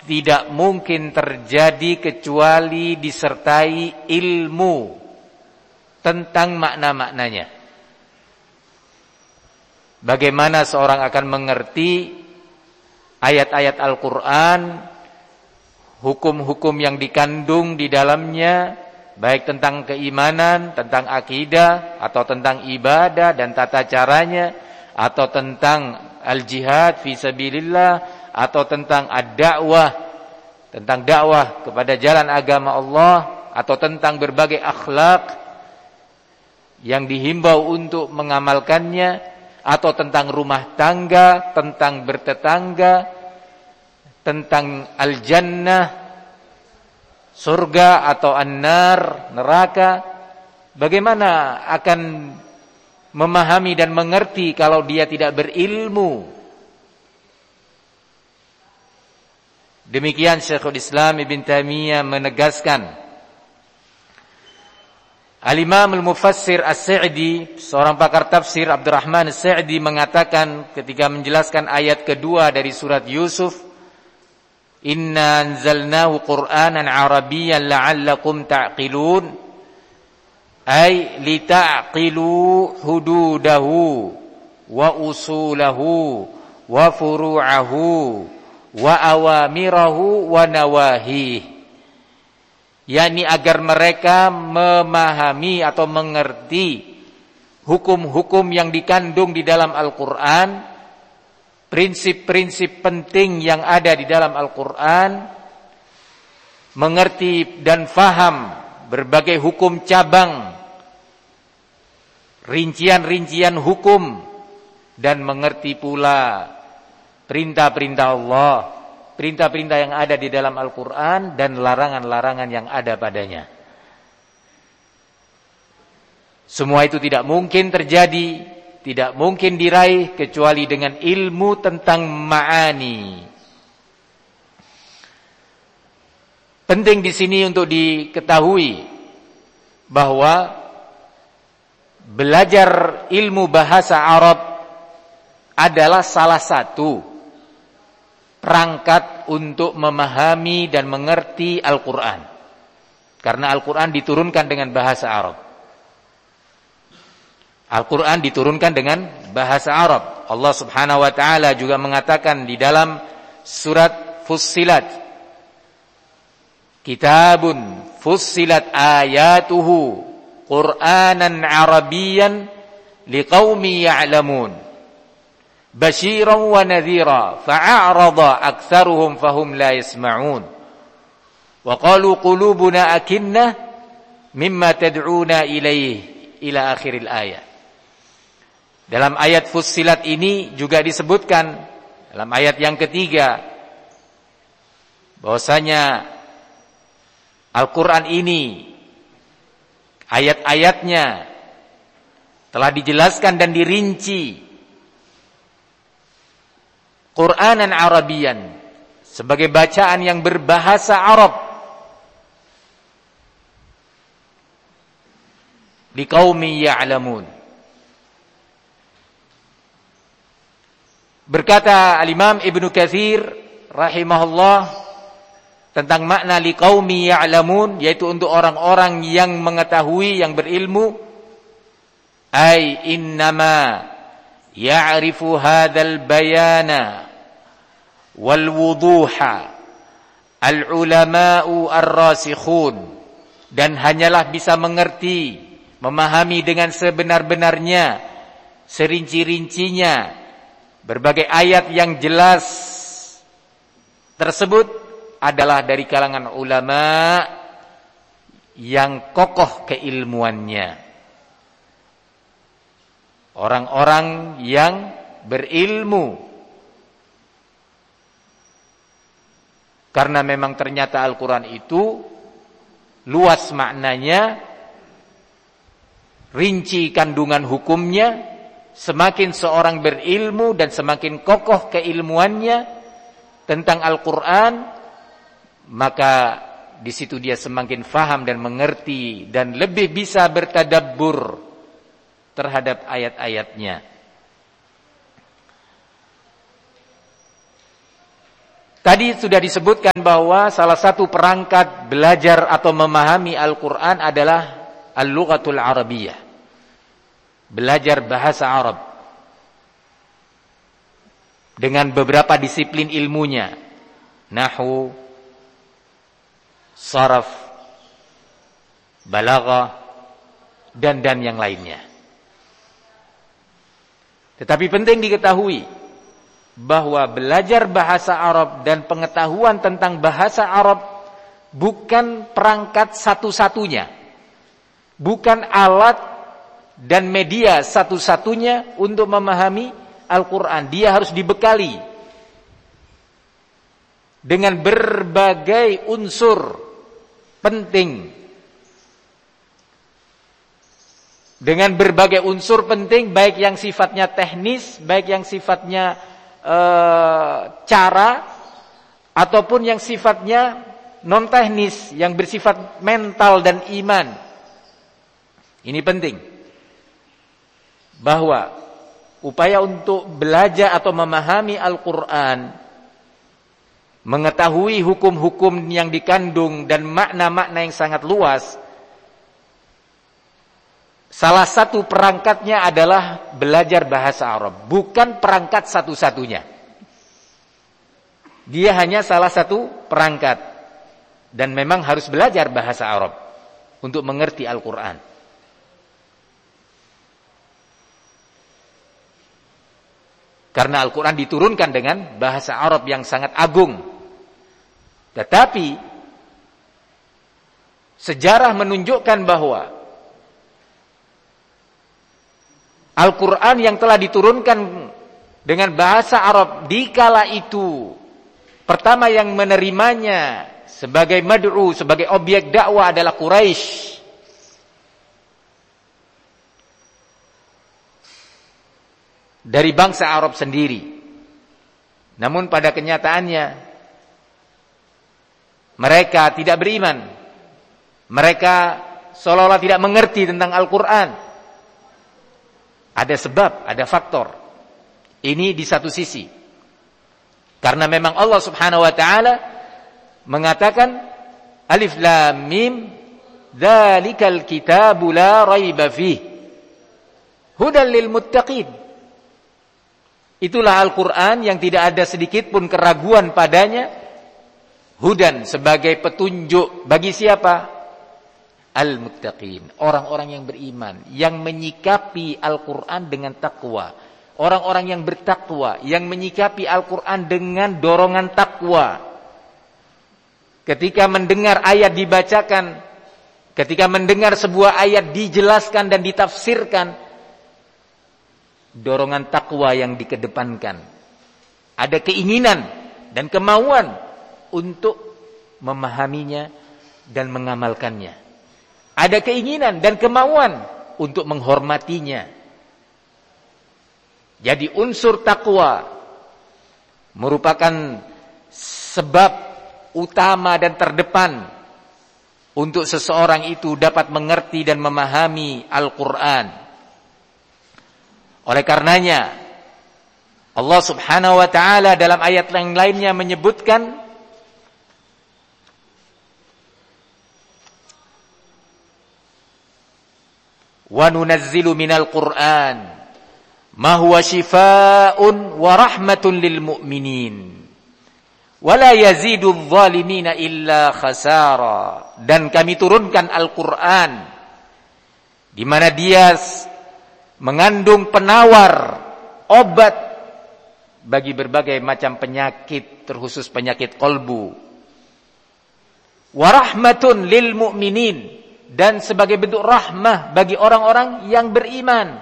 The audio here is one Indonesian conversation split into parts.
tidak mungkin terjadi kecuali disertai ilmu tentang makna-maknanya. Bagaimana seorang akan mengerti ayat-ayat Al-Quran, hukum-hukum yang dikandung di dalamnya, baik tentang keimanan, tentang akidah, atau tentang ibadah dan tata caranya, atau tentang al-jihad fi sabilillah, atau tentang ad-da'wah, tentang dakwah kepada jalan agama Allah, atau tentang berbagai akhlak yang dihimbau untuk mengamalkannya, atau tentang rumah tangga, tentang bertetangga, tentang al-jannah, surga atau an-nar, neraka. Bagaimana akan memahami dan mengerti kalau dia tidak berilmu? Demikian Syekhul Islam Ibn Taimiyah menegaskan. Al-Imam Al-Mufassir As-Sa'di, seorang pakar tafsir, Abdurrahman As-Sa'di, mengatakan ketika menjelaskan ayat kedua dari surat Yusuf, Inna anzalnahu Qur'anan Arabiyyan la'allakum ta'qilun, ay lita'qilu hududahu wa usulahu wa furu'ahu wa awamirahu wa nawahih, yakni agar mereka memahami atau mengerti hukum-hukum yang dikandung di dalam Al-Quran, prinsip-prinsip penting yang ada di dalam Al-Quran, mengerti dan faham berbagai hukum cabang, rincian-rincian hukum, dan mengerti pula perintah-perintah Allah, perintah-perintah yang ada di dalam Al-Quran, dan larangan-larangan yang ada padanya. Semua itu tidak mungkin terjadi, tidak mungkin diraih kecuali dengan ilmu tentang ma'ani. Penting di sini untuk diketahui bahwa belajar ilmu bahasa Arab adalah salah satu perangkat untuk memahami dan mengerti Al-Quran. Karena Al-Quran diturunkan dengan bahasa Arab. Al-Quran diturunkan dengan bahasa Arab. Allah Subhanahu wa ta'ala juga mengatakan di dalam surat Fussilat, Kitabun fussilat ayatuhu Qur'anan Arabiyyan liqaumi ya'lamun basyiran wa nadhira fa'arada aktsaruhum fahum la yasma'un wa qalu qulubuna akinnah mimma tad'una ilaihi ila akhiril ayat. Dalam ayat Fussilat ini juga disebutkan dalam ayat yang ketiga bahwasanya Al-Quran ini ayat-ayatnya telah dijelaskan dan dirinci Qur'anan Arabiyan, sebagai bacaan yang berbahasa Arab, liqaumi ya'lamun. Berkata Al-Imam Ibnu Katsir rahimahullah tentang makna liqaumi ya'lamun, yaitu untuk orang-orang yang mengetahui, yang berilmu, ay innama ya'rifu hadzal bayana wal wuduha al-ulama'u ar-rasikhun, dan hanyalah bisa mengerti, memahami dengan sebenar-benarnya, serinci-rincinya berbagai ayat yang jelas tersebut adalah dari kalangan ulama yang kokoh keilmuannya, orang-orang yang berilmu. Karena memang ternyata Al-Quran itu luas maknanya, rinci kandungan hukumnya. Semakin seorang berilmu dan semakin kokoh keilmuannya tentang Al-Quran, maka di situ dia semakin faham dan mengerti dan lebih bisa bertadabbur terhadap ayat-ayatnya. Tadi sudah disebutkan bahwa salah satu perangkat belajar atau memahami Al-Quran adalah Al-Lughatul Arabiyyah. Belajar bahasa Arab. Dengan beberapa disiplin ilmunya. Nahwu, Sharaf, Balaghah, dan yang lainnya. Tetapi penting diketahui bahwa belajar bahasa Arab dan pengetahuan tentang bahasa Arab bukan perangkat satu-satunya, bukan alat dan media satu-satunya untuk memahami Al-Quran. Dia harus dibekali dengan berbagai unsur penting, dengan berbagai unsur penting, baik yang sifatnya teknis, baik yang sifatnya cara, ataupun yang sifatnya non teknis, yang bersifat mental dan iman. Ini penting, bahwa upaya untuk belajar atau memahami Al-Quran, mengetahui hukum-hukum yang dikandung dan makna-makna yang sangat luas, salah satu perangkatnya adalah belajar bahasa Arab. Bukan perangkat satu-satunya. Dia hanya salah satu perangkat. Dan memang harus belajar bahasa Arab untuk mengerti Al-Quran. Karena Al-Quran diturunkan dengan bahasa Arab yang sangat agung. Tetapi sejarah menunjukkan bahwa Al-Quran yang telah diturunkan dengan bahasa Arab di kala itu, pertama yang menerimanya sebagai mad'u, sebagai objek dakwah adalah Quraisy. Dari bangsa Arab sendiri. Namun pada kenyataannya mereka tidak beriman. Mereka seolah-olah tidak mengerti tentang Al-Quran. Ada sebab, ada faktor. Ini di satu sisi. Karena memang Allah Subhanahu wa taala mengatakan Alif Lam Mim dzalikal kitabu la raiba fih hudal lil muttaqin. Itulah Al-Qur'an yang tidak ada sedikit pun keraguan padanya. Hudan sebagai petunjuk bagi siapa? Al-muttaqin, orang-orang yang beriman, yang menyikapi Al-Quran dengan takwa. Orang-orang yang bertakwa, yang menyikapi Al-Quran dengan dorongan takwa. Ketika mendengar ayat dibacakan, ketika mendengar sebuah ayat dijelaskan dan ditafsirkan, dorongan takwa yang dikedepankan. Ada keinginan dan kemauan untuk memahaminya dan mengamalkannya. Ada keinginan dan kemauan untuk menghormatinya. Jadi unsur takwa merupakan sebab utama dan terdepan untuk seseorang itu dapat mengerti dan memahami Al-Quran. Oleh karenanya Allah Subhanahu wa ta'ala dalam ayat yang lainnya menyebutkan wa nunazzilu minal Qur'an ma huwa shifaa'un wa rahmatun lil mu'minin wa la yazidudz zalimina illa khasara. Dan kami turunkan Al-Qur'an di mana dia mengandung penawar, obat bagi berbagai macam penyakit, terkhusus penyakit qalbu. Wa rahmatun lil mu'minin, dan sebagai bentuk rahmah bagi orang-orang yang beriman,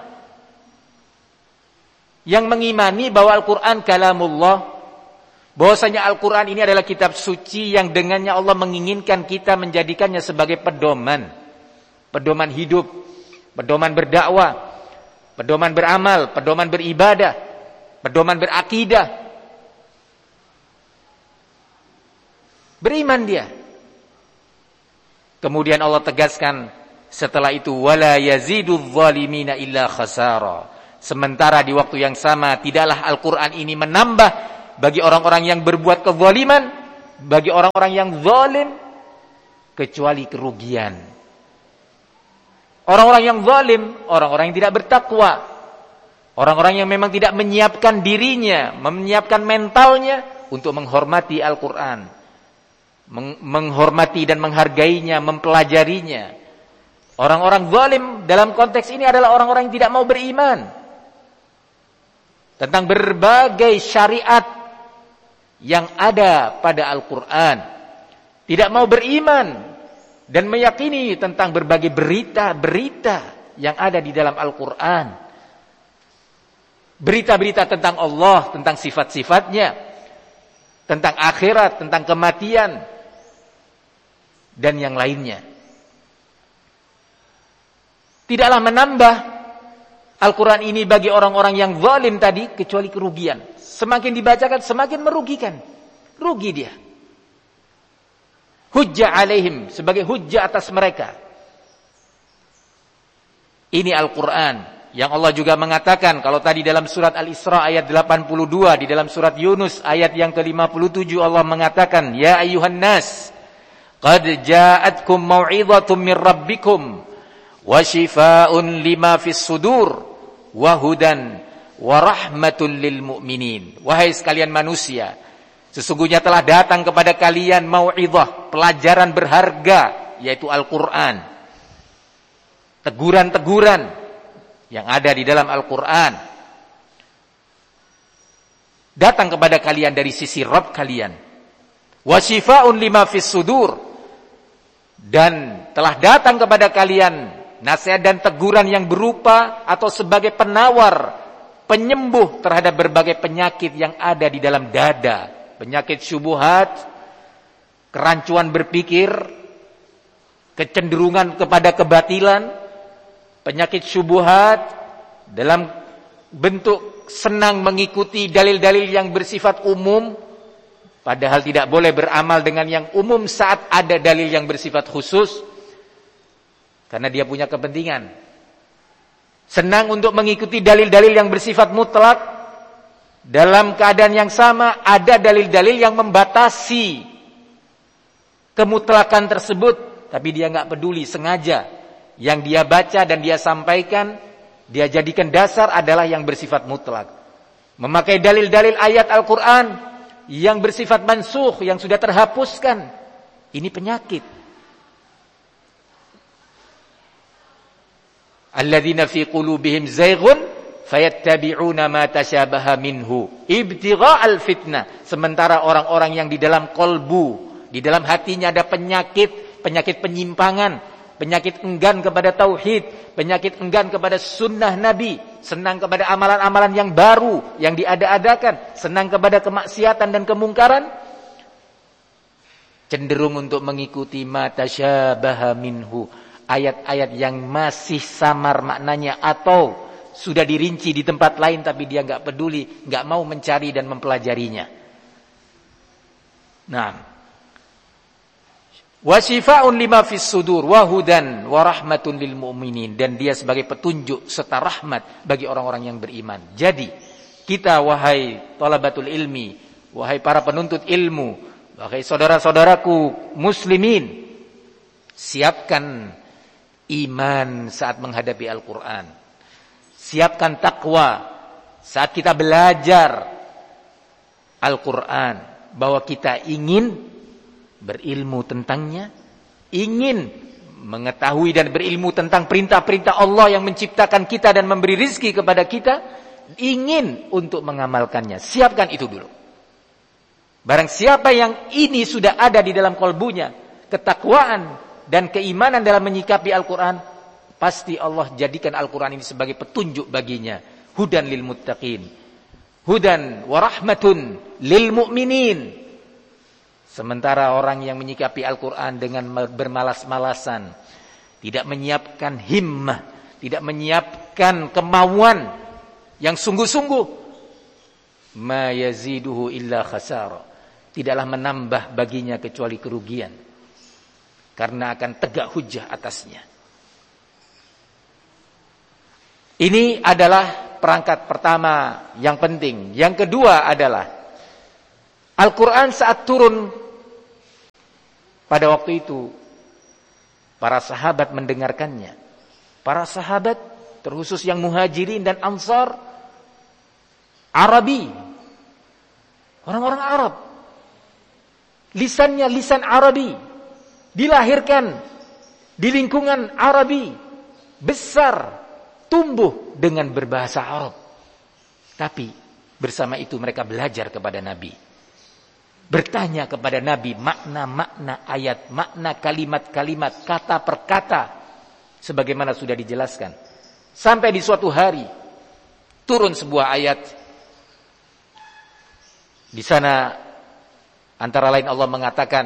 yang mengimani bahwa Al-Quran kalamullah, bahwasanya Al-Quran ini adalah kitab suci yang dengannya Allah menginginkan kita menjadikannya sebagai pedoman hidup, pedoman berdakwah, pedoman beramal, pedoman beribadah, pedoman berakidah. Beriman dia. Kemudian Allah tegaskan setelah itu wala yazidudz zalimina illa khasara. Sementara di waktu yang sama tidaklah Al-Qur'an ini menambah bagi orang-orang yang berbuat kezaliman, bagi orang-orang yang zalim, kecuali kerugian. Orang-orang yang zalim, orang-orang yang tidak bertakwa, orang-orang yang memang tidak menyiapkan dirinya, menyiapkan mentalnya untuk menghormati Al-Quran, menghormati dan menghargainya, mempelajarinya. Orang-orang zalim dalam konteks ini adalah orang-orang yang tidak mau beriman tentang berbagai syariat yang ada pada Al-Quran, tidak mau beriman dan meyakini tentang berbagai berita-berita yang ada di dalam Al-Quran, berita-berita tentang Allah, tentang sifat-sifatnya, tentang akhirat, tentang kematian, dan yang lainnya. Tidaklah menambah Al-Quran ini bagi orang-orang yang zalim tadi kecuali kerugian. Semakin dibacakan semakin merugikan. Rugi dia. Hujjah alaihim, sebagai hujjah atas mereka. Ini Al-Quran yang Allah juga mengatakan, kalau tadi dalam surat Al-Isra ayat 82, di dalam surat Yunus ayat yang ke-57 Allah mengatakan, Ya ayyuhan nas, qad ja'atkum mau'idhatum min rabbikum wa shifaa'un lima fis sudur wa hudan wa rahmatul lil mu'minin. Wahai sekalian manusia, sesungguhnya telah datang kepada kalian mau'idhah, pelajaran berharga, yaitu Al-Quran. Teguran-teguran yang ada di dalam Al-Quran datang kepada kalian dari sisi Rabb kalian. Wa shifaa'un lima fis sudur, dan telah datang kepada kalian nasihat dan teguran yang berupa atau sebagai penawar, penyembuh terhadap berbagai penyakit yang ada di dalam dada. Penyakit syubhat, kerancuan berpikir, kecenderungan kepada kebatilan, penyakit syubhat dalam bentuk senang mengikuti dalil-dalil yang bersifat umum, padahal tidak boleh beramal dengan yang umum saat ada dalil yang bersifat khusus, karena dia punya kepentingan. Senang untuk mengikuti dalil-dalil yang bersifat mutlak, dalam keadaan yang sama ada dalil-dalil yang membatasi kemutlakan tersebut, tapi dia nggak peduli, sengaja yang dia baca dan dia sampaikan, dia jadikan dasar adalah yang bersifat mutlak. Memakai dalil-dalil ayat Al-Quran yang bersifat mansukh, yang sudah terhapuskan, ini penyakit. Alladzina fi qulubihim zayghun fayattabi'una ma tasyabaha minhu ibtigha'al fitnah. Sementara orang-orang yang di dalam kolbu, di dalam hatinya ada penyakit penyimpangan, penyakit enggan kepada tauhid, penyakit enggan kepada sunnah Nabi, senang kepada amalan-amalan yang baru yang diada-adakan, senang kepada kemaksiatan dan kemungkaran, cenderung untuk mengikuti ma tasyabaha minhu, ayat-ayat yang masih samar maknanya atau sudah dirinci di tempat lain tapi dia nggak peduli, nggak mau mencari dan mempelajarinya. Nah, wa shifaa'un lima fis sudur wa hudan wa rahmatun lil mu'minin, dan dia sebagai petunjuk serta rahmat bagi orang-orang yang beriman. Jadi, kita wahai thalabatul ilmi, wahai para penuntut ilmu, wahai saudara-saudaraku muslimin, siapkan iman saat menghadapi Al-Quran. Siapkan takwa saat kita belajar Al-Quran, bahwa kita ingin berilmu tentangnya, ingin mengetahui dan berilmu tentang perintah-perintah Allah yang menciptakan kita dan memberi rizki kepada kita, ingin untuk mengamalkannya. Siapkan itu dulu. Barang siapa yang ini sudah ada di dalam kolbunya, ketakwaan dan keimanan dalam menyikapi Al-Quran, pasti Allah jadikan Al-Quran ini sebagai petunjuk baginya. Hudan lil muttaqin, hudan wa rahmatun lil mu'minin. Sementara orang yang menyikapi Al-Quran dengan bermalas-malasan, tidak menyiapkan himmah, tidak menyiapkan kemauan yang sungguh-sungguh, ma yaziduhu illa khasara, tidaklah menambah baginya kecuali kerugian, karena akan tegak hujjah atasnya. Ini adalah perangkat pertama yang penting. Yang kedua adalah Al-Quran saat turun pada waktu itu, para sahabat mendengarkannya. Para sahabat, terkhusus yang muhajirin dan ansar, Arabi, orang-orang Arab, lisannya lisan Arabi, dilahirkan di lingkungan Arabi, besar, tumbuh dengan berbahasa Arab. Tapi bersama itu mereka belajar kepada Nabi, bertanya kepada Nabi makna-makna ayat, makna kalimat-kalimat, kata per kata, sebagaimana sudah dijelaskan. Sampai di suatu hari turun sebuah ayat. Di sana antara lain Allah mengatakan,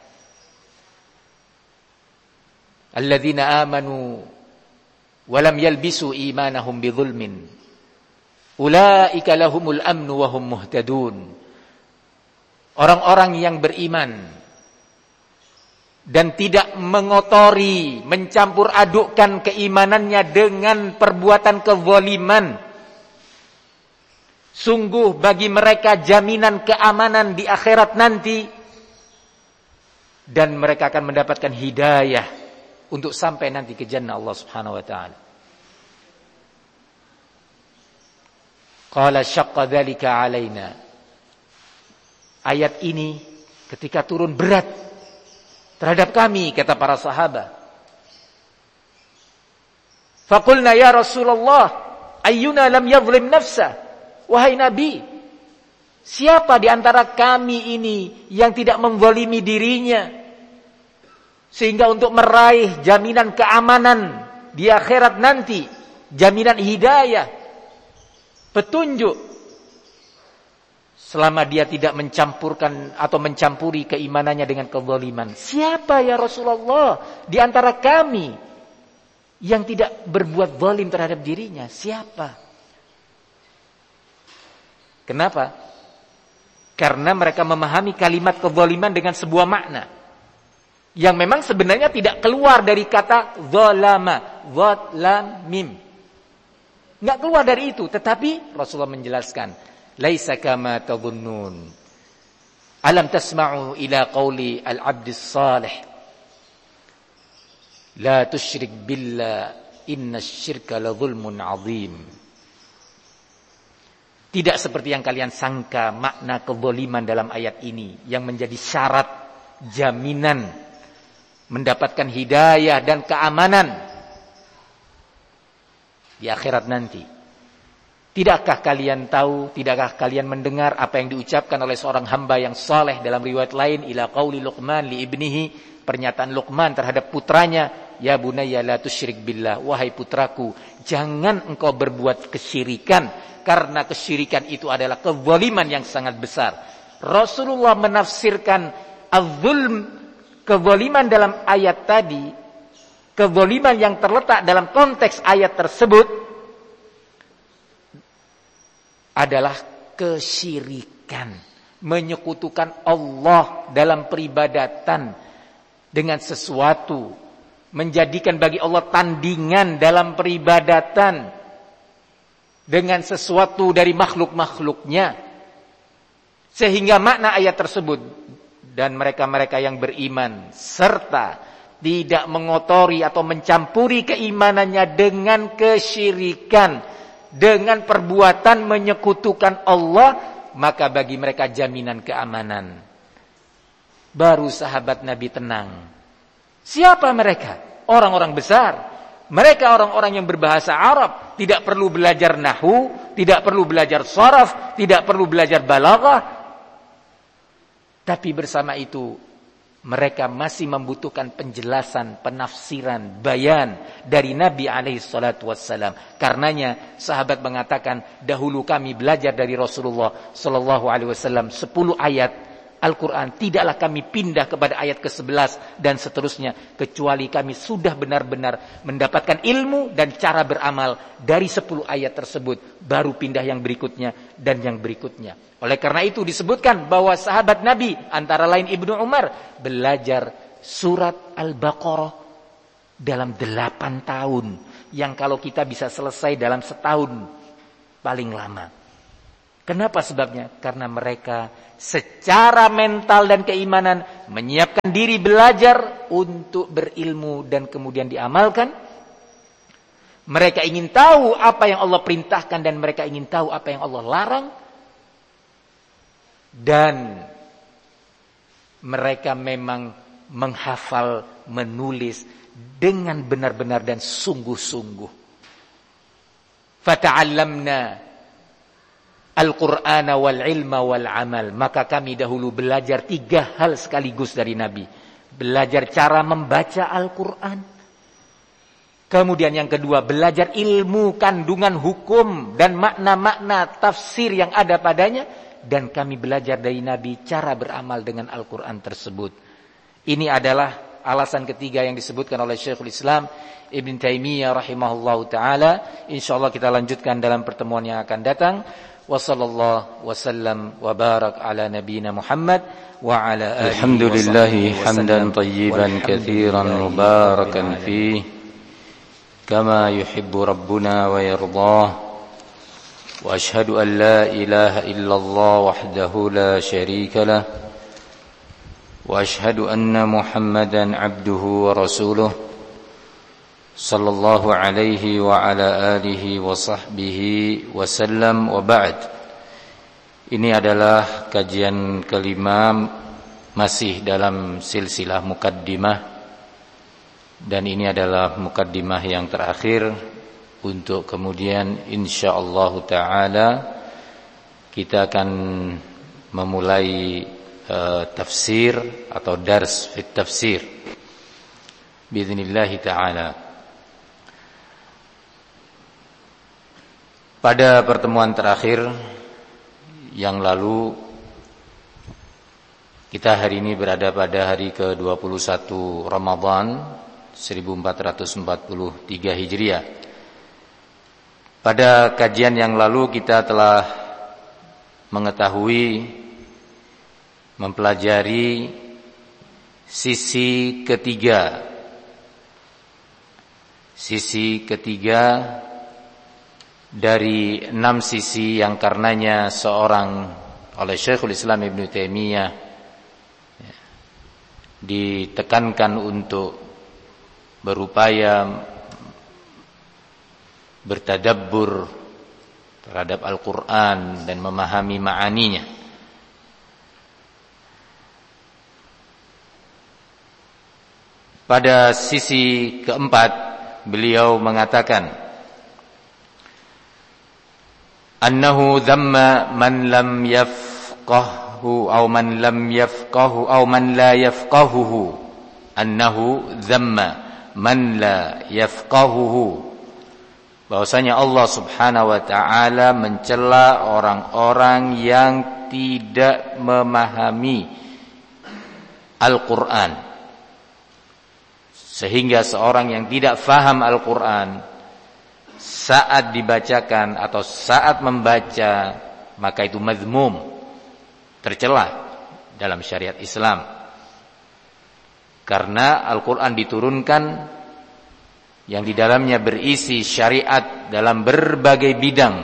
alladzina amanu wa lam yalbisu imanahum bidzulmin ulaika lahumul amnu wa hum muhtadun. Orang-orang yang beriman dan tidak mengotori, mencampur adukkan keimanannya dengan perbuatan kezaliman, sungguh bagi mereka jaminan keamanan di akhirat nanti, dan mereka akan mendapatkan hidayah untuk sampai nanti ke jannah Allah Subhanahu wa taala. Qala syaqqa dzalika alaina. Ayat ini ketika turun berat terhadap kami, kata para sahabat. Faqulna ya Rasulullah, ayyuna lam yadhlim nafsa? Wahai Nabi, siapa di antara kami ini yang tidak menzalimi dirinya sehingga untuk meraih jaminan keamanan di akhirat nanti, jaminan hidayah, petunjuk, selama dia tidak mencampurkan atau mencampuri keimanannya dengan kezaliman? Siapa ya Rasulullah di antara kami yang tidak berbuat zalim terhadap dirinya? Siapa? Kenapa? Karena mereka memahami kalimat kezaliman dengan sebuah makna yang memang sebenarnya tidak keluar dari kata zalama, zat-lam, mim. Enggak keluar dari itu, tetapi Rasulullah menjelaskan, laisa kama tadhunnun. Alam tasma'u ila qauli al-'abdis salih, la tusyrik billah innasyirka la dzulmun 'adzim. Tidak seperti yang kalian sangka makna kezaliman dalam ayat ini yang menjadi syarat jaminan mendapatkan hidayah dan keamanan di akhirat nanti. Tidakkah kalian tahu, tidakkah kalian mendengar apa yang diucapkan oleh seorang hamba yang saleh dalam riwayat lain, ila qauli Luqman li ibnihi, pernyataan Luqman terhadap putranya, ya bunayya la tusyrik billah, wahai putraku, jangan engkau berbuat kesyirikan, karena kesyirikan itu adalah kezaliman yang sangat besar. Rasulullah menafsirkan az-zulm, kezaliman dalam ayat tadi, kezaliman yang terletak dalam konteks ayat tersebut adalah kesyirikan, menyekutukan Allah dalam peribadatan dengan sesuatu, menjadikan bagi Allah tandingan dalam peribadatan dengan sesuatu dari makhluk-makhluknya, sehingga makna ayat tersebut, dan mereka-mereka yang beriman serta tidak mengotori atau mencampuri keimanannya dengan kesyirikan, dengan perbuatan menyekutukan Allah, maka bagi mereka jaminan keamanan. Baru sahabat Nabi tenang. Siapa mereka? Orang-orang besar. Mereka orang-orang yang berbahasa Arab, tidak perlu belajar nahwu, tidak perlu belajar sharaf, tidak perlu belajar balaghah. Tapi bersama itu mereka masih membutuhkan penjelasan, penafsiran, bayan dari Nabi alaihi salatu wassalam. Karenanya sahabat mengatakan, dahulu kami belajar dari Rasulullah sallallahu alaihi wasallam 10 ayat Al-Quran, tidaklah kami pindah kepada ayat ke-11 dan seterusnya, kecuali kami sudah benar-benar mendapatkan ilmu dan cara beramal dari 10 ayat tersebut, baru pindah yang berikutnya dan yang berikutnya. Oleh karena itu disebutkan bahwa sahabat Nabi, antara lain Ibnu Umar, belajar surat Al-Baqarah dalam 8 tahun, yang kalau kita bisa selesai dalam setahun paling lama. Kenapa sebabnya? Karena mereka secara mental dan keimanan menyiapkan diri belajar untuk berilmu dan kemudian diamalkan. Mereka ingin tahu apa yang Allah perintahkan dan mereka ingin tahu apa yang Allah larang. Dan mereka memang menghafal, menulis dengan benar-benar dan sungguh-sungguh. Fata'allamna Al-Qur'ana wal ilma wal amal. Maka kami dahulu belajar 3 hal sekaligus dari Nabi. Belajar cara membaca Al-Quran. Kemudian yang kedua, belajar ilmu kandungan hukum dan makna-makna tafsir yang ada padanya. Dan kami belajar dari Nabi cara beramal dengan Al-Quran tersebut. Ini adalah alasan ketiga yang disebutkan oleh Syekhul Islam Ibn Taimiyah rahimahullahu ta'ala. InsyaAllah kita lanjutkan dalam pertemuan yang akan datang. Wa sallallahu wa sallam wa barak ala nabiyyina Muhammad wa ala alihi Alhamdulillahi hamdan tayyiban katsiran mubarakan fihi kama yuhibbu rabbuna wa yardah. Wa ashhadu an la ilaha illallah wahdahu la syarika lah. Wa ashhadu anna Muhammadan abduhu wa rasuluh sallallahu alaihi wa ala alihi wa sahbihi wa sallam wa ba'd. Ini adalah kajian kelima masih dalam silsilah mukaddimah, dan ini adalah mukaddimah yang terakhir untuk kemudian insyaallah taala kita akan memulai tafsir atau dars fit tafsir biidznillah taala. Pada pertemuan terakhir yang lalu, kita hari ini berada pada hari ke-21 Ramadan 1443 Hijriah. Pada kajian yang lalu kita telah mengetahui, mempelajari sisi ketiga dari 6 sisi yang karenanya seorang oleh Syekhul Islam Ibn Taimiyah ditekankan untuk berupaya bertadabbur terhadap Al-Quran dan memahami ma'aninya. Pada sisi keempat beliau mengatakan annahu dhamma man lam yafqahu aw man lam yafqahu aw man la yafqahuhu. Annahu dhamma man la yafqahuhu. Bahwasanya Allah Subhanahu wa taala mencela orang-orang yang tidak memahami Al-Qur'an. Sehingga seorang yang tidak faham Al-Qur'an saat dibacakan atau saat membaca, maka itu mazmum, tercela dalam syariat Islam. Karena Al-Quran diturunkan yang di dalamnya berisi syariat dalam berbagai bidang,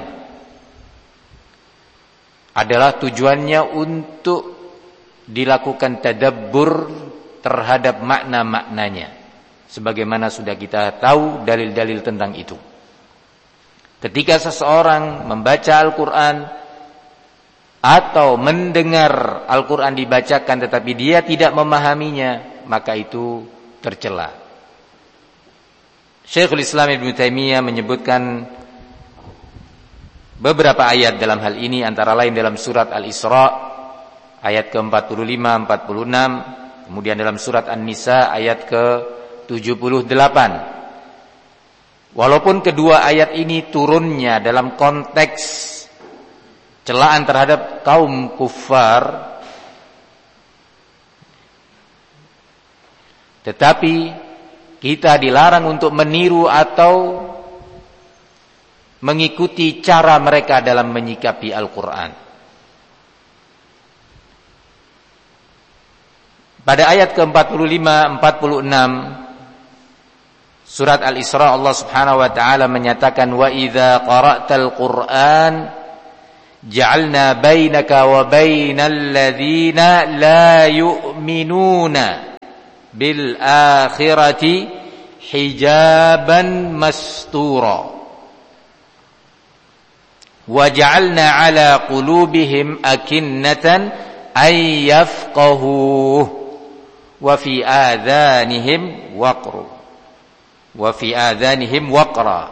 adalah tujuannya untuk dilakukan tadabbur terhadap makna-maknanya, sebagaimana sudah kita tahu dalil-dalil tentang itu. Ketika seseorang membaca Al-Quran atau mendengar Al-Quran dibacakan tetapi dia tidak memahaminya, maka itu tercela. Syekhul Islam Ibn Taimiyah menyebutkan beberapa ayat dalam hal ini, antara lain dalam surat Al-Isra ayat ke-45-46, kemudian dalam surat An-Nisa ayat ke-78. Walaupun kedua ayat ini turunnya dalam konteks celaan terhadap kaum kufar, tetapi kita dilarang untuk meniru atau mengikuti cara mereka dalam menyikapi Al-Quran. Pada ayat ke-45-46 surat Al-Isra, Allah Subhanahu wa taala menyatakan, wa idza qara'tal Qur'an ja'alna bainaka wa bainal ladzina la yu'minuna bil akhirati hijaban mastura wa ja'alna ala qulubihim akinnatan ay yafqahuhu wa fi adhanihim waqra.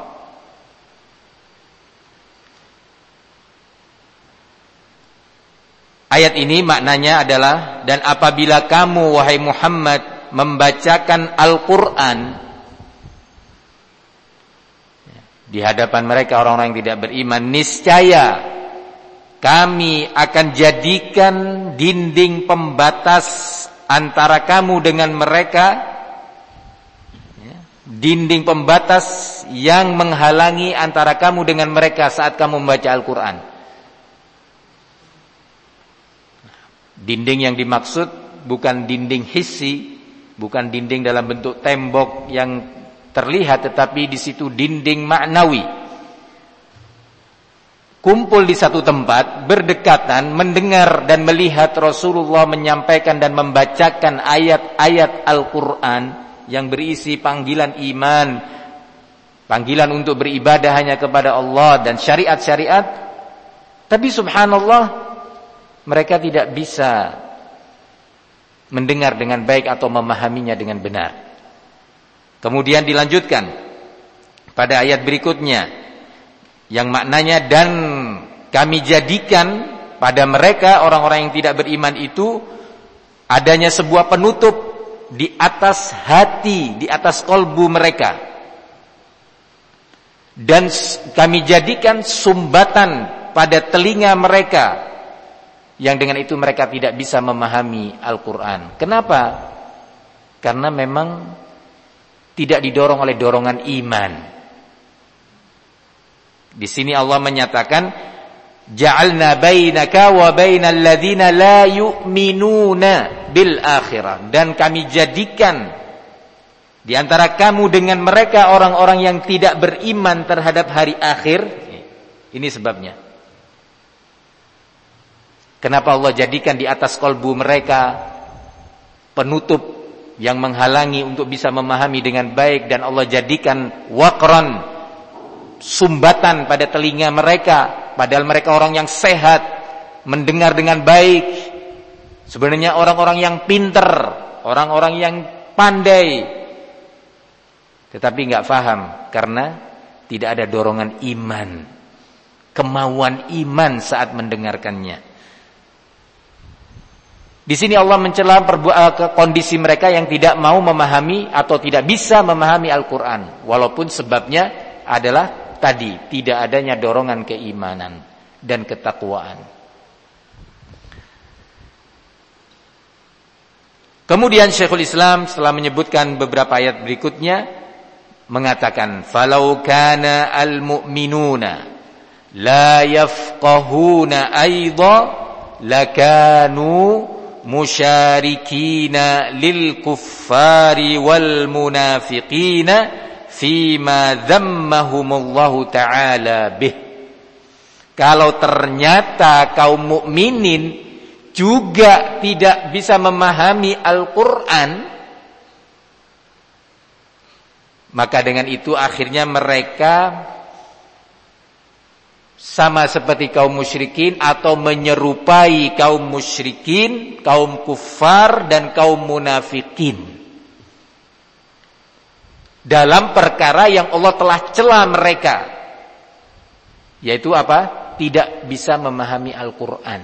Ayat ini maknanya adalah, dan apabila kamu wahai Muhammad membacakan Al-Qur'an di hadapan mereka orang-orang yang tidak beriman, niscaya kami akan jadikan dinding pembatas antara kamu dengan mereka, dinding pembatas yang menghalangi antara kamu dengan mereka saat kamu membaca Al-Qur'an. Dinding yang dimaksud bukan dinding hissi, bukan dinding dalam bentuk tembok yang terlihat, tetapi di situ dinding maknawi. Kumpul di satu tempat, berdekatan, mendengar dan melihat Rasulullah menyampaikan dan membacakan ayat-ayat Al-Qur'an yang berisi panggilan iman, panggilan untuk beribadah hanya kepada Allah dan syariat-syariat. Tapi subhanallah, mereka tidak bisa mendengar dengan baik atau memahaminya dengan benar. Kemudian dilanjutkan pada ayat berikutnya yang maknanya, dan kami jadikan pada mereka orang-orang yang tidak beriman itu adanya sebuah penutup di atas hati, di atas kolbu mereka, dan kami jadikan sumbatan pada telinga mereka, yang dengan itu mereka tidak bisa memahami Al-Qur'an. Kenapa? Karena memang tidak didorong oleh dorongan iman. Di sini Allah menyatakan, ja'alna bainaka wa bainal ladzina la yu'minuna bil akhirah, dan kami jadikan di antara kamu dengan mereka orang-orang yang tidak beriman terhadap hari akhir. Ini sebabnya. Kenapa Allah jadikan di atas kolbu mereka penutup yang menghalangi untuk bisa memahami dengan baik, dan Allah jadikan waqran, sumbatan pada telinga mereka, padahal mereka orang yang sehat, mendengar dengan baik. Sebenarnya orang-orang yang pinter, orang-orang yang pandai, tetapi enggak faham karena tidak ada dorongan iman, kemauan iman saat mendengarkannya. Di sini Allah mencela kondisi mereka yang tidak mau memahami atau tidak bisa memahami Al-Qur'an, walaupun sebabnya adalah tadi tidak adanya dorongan keimanan dan ketakwaan. Kemudian Syekhul Islam setelah menyebutkan beberapa ayat berikutnya mengatakan, falau kana al-mu'minuna la yafqahuna aidha lakanu musyarikina lil kuffari wal munafiqina fima dhammahumullahu ta'ala bih. Kalau ternyata kaum mukminin juga tidak bisa memahami Al-Qur'an, maka dengan itu akhirnya mereka sama seperti kaum musyrikin atau menyerupai kaum musyrikin, kaum kufar dan kaum munafikin dalam perkara yang Allah telah cela mereka, yaitu apa? Tidak bisa memahami Al-Qur'an,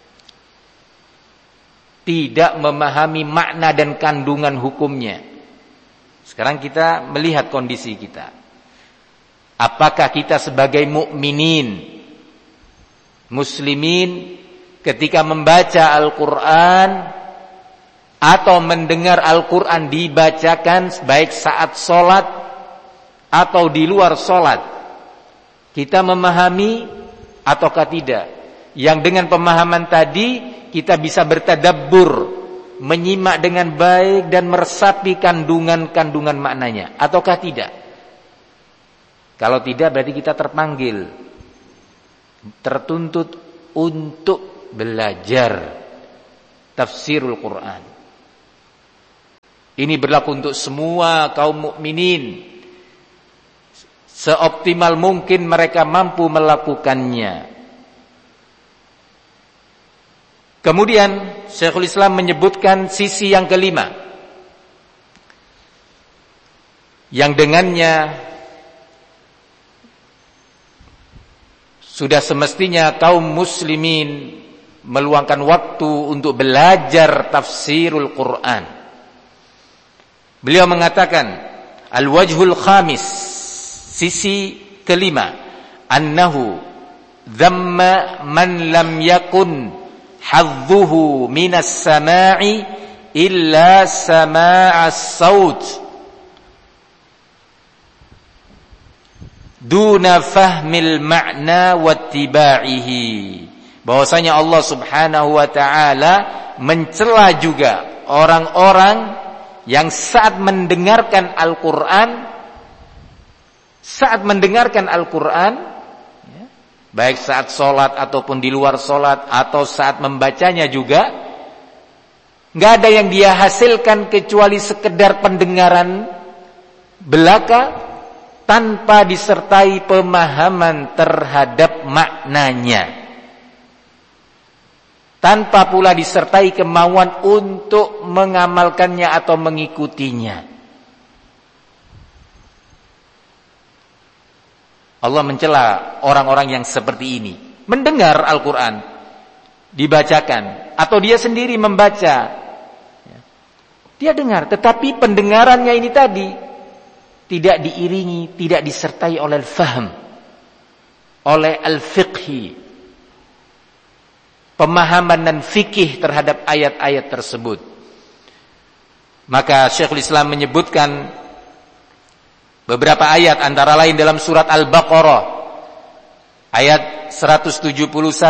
tidak memahami makna dan kandungan hukumnya. Sekarang kita melihat kondisi kita. Apakah kita sebagai mukminin, muslimin, ketika membaca Al-Qur'an atau mendengar Al-Qur'an dibacakan baik saat sholat atau di luar sholat, kita memahami ataukah tidak? Yang dengan pemahaman tadi kita bisa bertadabbur, menyimak dengan baik dan meresapi kandungan-kandungan maknanya, ataukah tidak? Kalau tidak, berarti kita terpanggil, tertuntut untuk belajar tafsirul Quran. Ini berlaku untuk semua kaum mukminin. Seoptimal mungkin mereka mampu melakukannya. Kemudian Syekhul Islam menyebutkan sisi yang kelima, yang dengannya sudah semestinya kaum muslimin meluangkan waktu untuk belajar tafsirul Quran. Beliau mengatakan, al-wajhul khamis, sisi kelima, annahu dhamma man lam yakun hadduhu minas sama'i illa sama'as saut duna fahmil ma'na wattiba'ihi. Bahwasanya Allah Subhanahu wa taala mencela juga orang-orang yang saat mendengarkan Al-Quran, ya, baik saat sholat ataupun di luar sholat atau saat membacanya juga, nggak ada yang dia hasilkan kecuali sekedar pendengaran belaka tanpa disertai pemahaman terhadap maknanya, tanpa pula disertai kemauan untuk mengamalkannya atau mengikutinya. Allah mencela orang-orang yang seperti ini. Mendengar Al-Quran dibacakan, atau dia sendiri membaca, dia dengar, tetapi pendengarannya ini tadi tidak diiringi, tidak disertai oleh al-fahm, oleh al-fiqhi, pemahaman dan fikih terhadap ayat-ayat tersebut. Maka Syekhul Islam menyebutkan beberapa ayat, antara lain dalam surat Al-Baqarah ayat 171.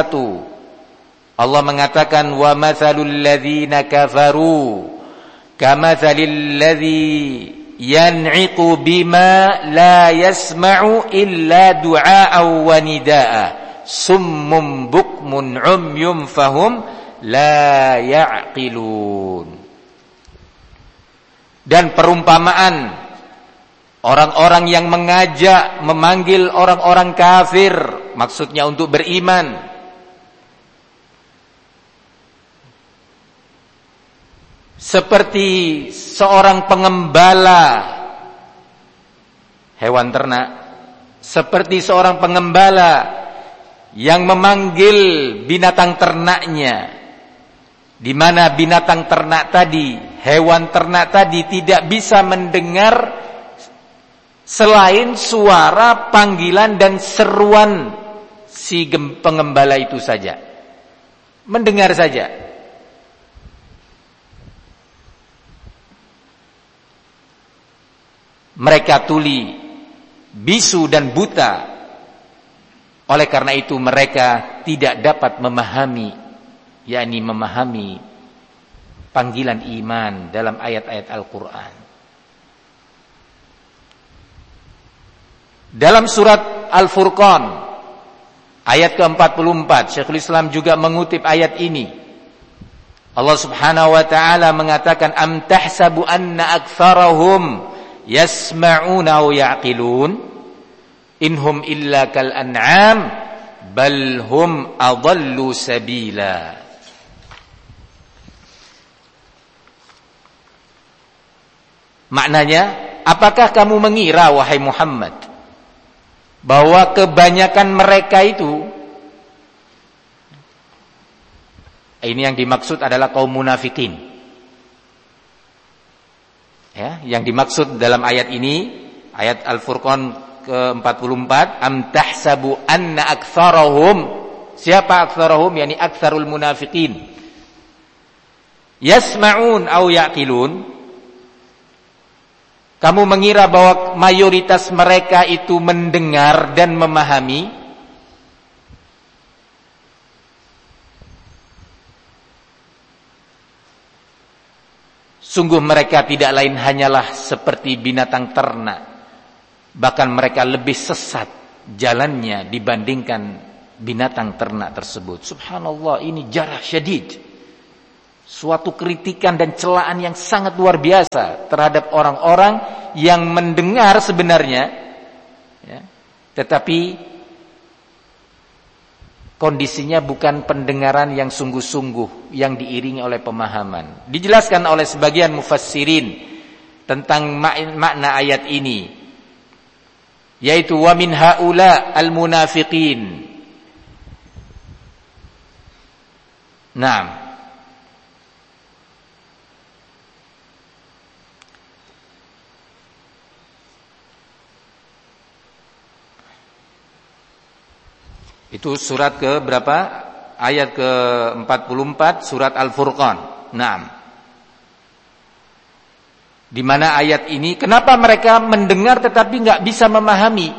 Allah mengatakan, wa mathalul ladzina kafaru kamathalil ladzi yan'iqu bima la yasma'u illa du'a'an wa nidaa'a summum bukmun umyum fahum la ya'qilun. Dan perumpamaan orang-orang yang mengajak, memanggil orang-orang kafir, maksudnya untuk beriman, seperti seorang pengembala hewan ternak, seperti seorang pengembala yang memanggil binatang ternaknya, di mana binatang ternak tadi, hewan ternak tadi tidak bisa mendengar selain suara panggilan dan seruan si pengembala itu saja. Mendengar saja. Mereka tuli, bisu dan buta. Oleh karena itu mereka tidak dapat memahami, yakni memahami panggilan iman dalam ayat-ayat Al-Quran. Dalam surat Al-Furqan ayat ke-44, Syekhul Islam juga mengutip ayat ini. Allah Subhanahu wa taala mengatakan, am tahsabu anna aktsarahum yasma'una aw ya'qilun inhum illa kal an'am bal hum adallu sabila. Maknanya, apakah kamu mengira wahai Muhammad bahwa kebanyakan mereka itu, ini yang dimaksud adalah kaum munafikin. Ya, yang dimaksud dalam ayat ini, ayat Al-Furqan ke-44, am tahsabu anna aktsarahum, siapa aktsarahum? Yani aktsarul munafiqin, yasma'un aw ya'qilun. Kamu mengira bahwa mayoritas mereka itu mendengar dan memahami? Sungguh mereka tidak lain hanyalah seperti binatang ternak. Bahkan mereka lebih sesat jalannya dibandingkan binatang ternak tersebut. Subhanallah, ini jarah syadid. Suatu kritikan dan celaan yang sangat luar biasa terhadap orang-orang yang mendengar sebenarnya, ya, tetapi kondisinya bukan pendengaran yang sungguh-sungguh, yang diiringi oleh pemahaman. Dijelaskan oleh sebagian mufassirin tentang makna ayat ini, yaitu wa min haula al-munafiqin. Naam. Itu surat ke berapa? Ayat ke-44 surat Al-Furqan. Naam. Di mana ayat ini, kenapa mereka mendengar tetapi enggak bisa memahami?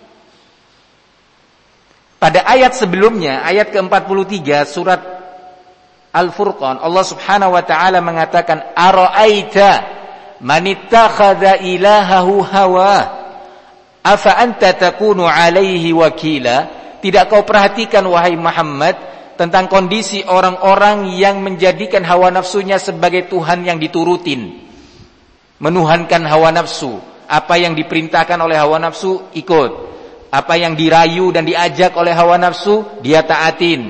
Pada ayat sebelumnya, ayat ke-43 surat Al-Furqan, Allah Subhanahu wa taala mengatakan, "Ara'aita man ittakhadha ilahahu hawa, afa anta takunu 'alaihi wakila?" Tidak kau perhatikan wahai Muhammad tentang kondisi orang-orang yang menjadikan hawa nafsunya sebagai Tuhan yang diturutin, menuhankan hawa nafsu. Apa yang diperintahkan oleh hawa nafsu ikut, apa yang dirayu dan diajak oleh hawa nafsu dia taatin.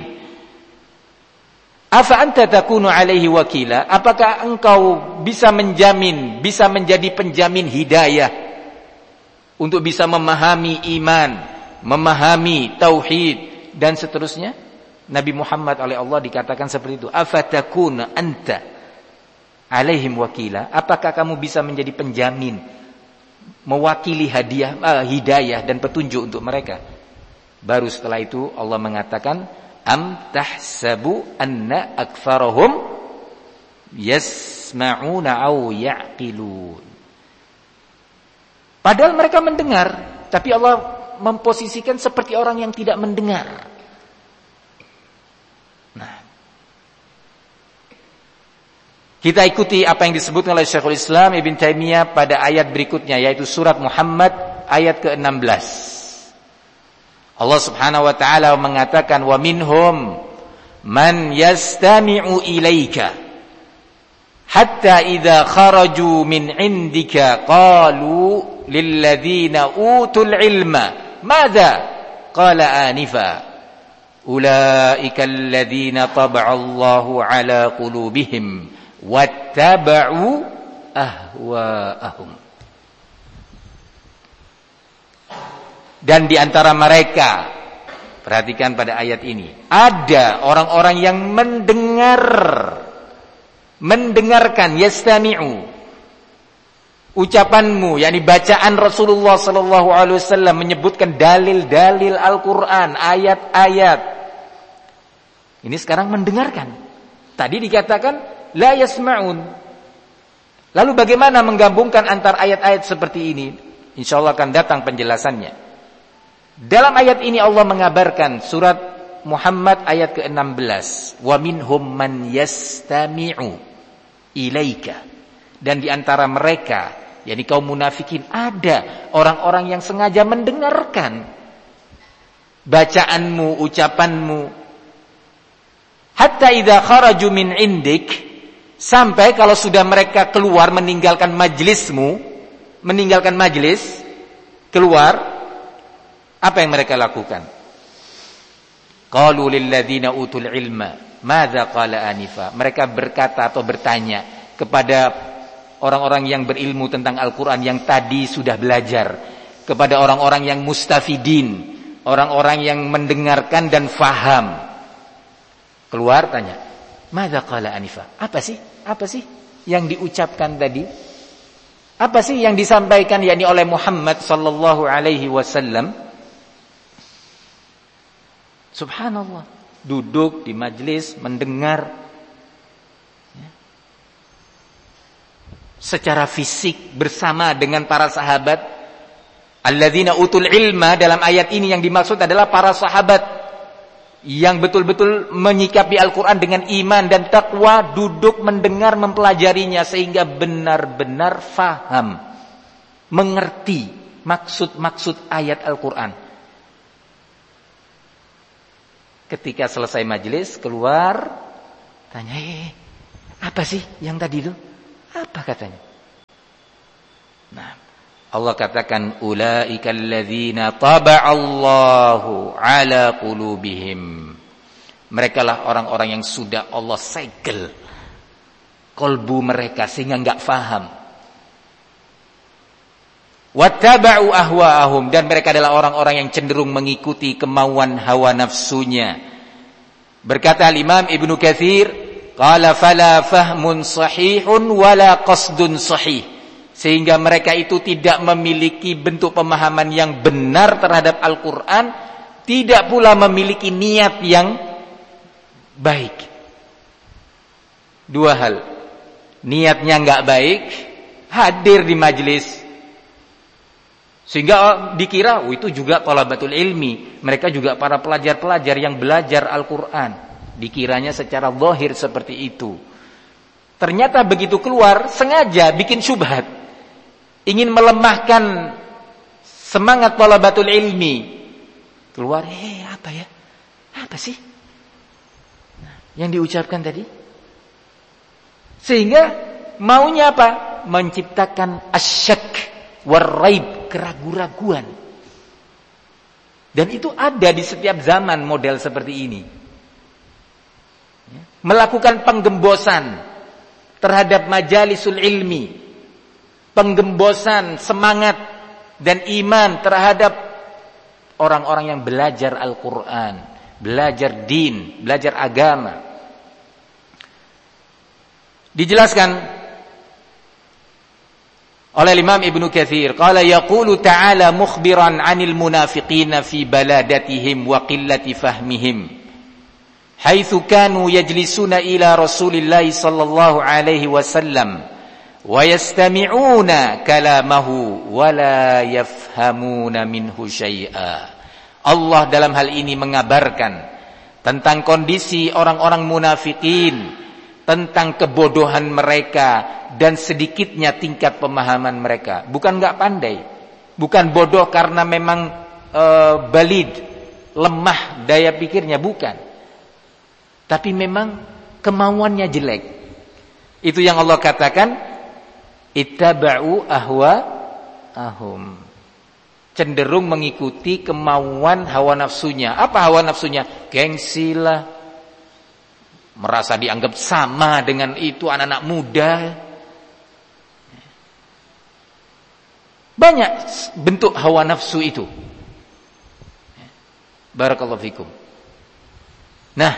Afa anta takunu alaihi wakila? Apakah engkau bisa menjamin, bisa menjadi penjamin hidayah untuk bisa memahami iman, memahami tauhid dan seterusnya? Nabi Muhammad oleh Allah dikatakan seperti itu. Afatakuna anta alaihim wakila? Apakah kamu bisa menjadi penjamin, mewakili hidayah dan petunjuk untuk mereka? Baru setelah itu Allah mengatakan, am tahsabu anna aktsarahum yasma'una aw ya'qilun. Padahal mereka mendengar, tapi Allah memposisikan seperti orang yang tidak mendengar. Nah, kita ikuti apa yang disebutkan oleh Syekhul Islam Ibn Taimiyah pada ayat berikutnya, yaitu surat Muhammad ayat ke-16. Allah Subhanahu wa taala mengatakan, wa minhum man yastami'u ilaika hatta idza kharaju min indika qalu lilladzina utul ilma madza qala anifa ulaika alladzina taba'a Allahu ala qulubihim wattaba'u ahwa'ahum. Dan di antara mereka, perhatikan pada ayat ini, ada orang-orang yang mendengarkan yastami'u ucapanmu, yakni bacaan Rasulullah sallallahu alaihi wasallam menyebutkan dalil-dalil Al-Qur'an, ayat-ayat. Ini sekarang mendengarkan. Tadi dikatakan la yasma'un. Lalu bagaimana menggabungkan antar ayat-ayat seperti ini? Insyaallah akan datang penjelasannya. Dalam ayat ini Allah mengabarkan, surat Muhammad ayat ke-16, wa minhum man yastami'u ilaika. Dan di antara mereka, yakni kaum munafikin, ada orang-orang yang sengaja mendengarkan bacaanmu, ucapanmu. Hatta idza kharaju min indik, sampai kalau sudah mereka keluar meninggalkan majlismu, meninggalkan majlis, keluar, apa yang mereka lakukan? Qalu lil ladzina utul ilma madza qala anifa. Mereka berkata atau bertanya kepada orang-orang yang berilmu tentang Al-Quran yang tadi sudah belajar, kepada orang-orang yang mustafidin, orang-orang yang mendengarkan dan faham. Keluar tanya, madza qala anifa? Apa sih yang diucapkan tadi? Apa sih yang disampaikan yakni oleh Muhammad sallallahu alaihi wasallam? Subhanallah, duduk di majlis mendengar secara fisik bersama dengan para sahabat. Alladzina utul ilma, dalam ayat ini yang dimaksud adalah para sahabat yang betul-betul menyikapi Al-Quran dengan iman dan taqwa, duduk mendengar, mempelajarinya sehingga benar-benar faham, mengerti maksud-maksud ayat Al-Quran. Ketika selesai majelis keluar, tanya, apa sih yang tadi itu? Apa katanya? Nah, Allah katakan ulaikal ladzina taba'allahu ala qulubihim. Merekalah orang-orang yang sudah Allah segel kolbu mereka sehingga enggak faham. Wattaba'u ahwa'ahum, dan mereka adalah orang-orang yang cenderung mengikuti kemauan hawa nafsunya. Berkata Imam Ibnu Katsir, qala fala fahmun sahihun wala qasdun sahih. Sehingga mereka itu tidak memiliki bentuk pemahaman yang benar terhadap Al-Qur'an, tidak pula memiliki niat yang baik. Dua hal. Niatnya enggak baik, hadir di majelis sehingga dikira itu juga thalabatul ilmi, mereka juga para pelajar-pelajar yang belajar Al-Qur'an, dikiranya secara zahir seperti itu. Ternyata begitu keluar sengaja bikin syubhat, ingin melemahkan semangat thalabatul ilmi. Keluar, apa ya? Apa sih yang diucapkan tadi? Sehingga maunya apa? Menciptakan asyak waraib, keraguan-raguan. Dan itu ada di setiap zaman model seperti ini. Melakukan penggembosan terhadap majalisul ilmi, penggembosan semangat dan iman terhadap orang-orang yang belajar Al-Qur'an, belajar din, belajar agama. Dijelaskan oleh Imam Ibnu Katsir, qala yaqulu ta'ala mukhbiran 'anil munafiqina fi baladatihim wa qillati fahmihim haitsu kanu yajlisuna ila Rasulillah sallallahu alaihi wasallam wa yastami'una kalamahu wa la yafhamuna minhu syai'a. Allah dalam hal ini mengabarkan tentang kondisi orang-orang munafikin, tentang kebodohan mereka dan sedikitnya tingkat pemahaman mereka. Bukan enggak pandai, bukan bodoh karena memang balid, lemah daya pikirnya, bukan. Tapi memang kemauannya jelek. Itu yang Allah katakan ittaba'u ahwa'ahum, cenderung mengikuti kemauan hawa nafsunya. Apa hawa nafsunya? Gengsi lah, merasa dianggap sama dengan itu anak-anak muda. Banyak bentuk hawa nafsu itu. Barakallahu fikum. Nah,